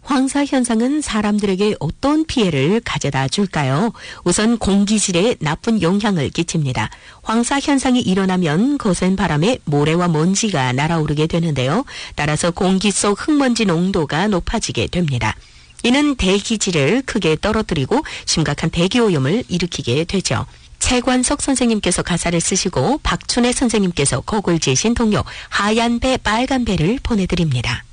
황사 현상은 사람들에게 어떤 피해를 가져다 줄까요? 우선 공기질에 나쁜 영향을 끼칩니다. 황사 현상이 일어나면 거센 바람에 모래와 먼지가 날아오르게 되는데요. 따라서 공기 속 흙먼지 농도가 높아지게 됩니다. 이는 대기질을 크게 떨어뜨리고 심각한 대기오염을 일으키게 되죠. 최관석 선생님께서 가사를 쓰시고 박춘혜 선생님께서 곡을 지으신 동요 하얀 배 빨간 배를 보내드립니다.